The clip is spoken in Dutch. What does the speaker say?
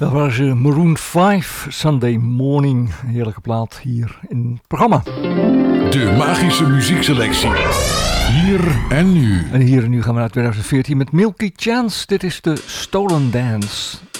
Dat was Maroon 5, Sunday Morning. Een heerlijke plaat hier in het programma. De magische muziekselectie. Hier en nu. En hier en nu gaan we naar 2014 met Milky Chance. Dit is de Stolen Dance.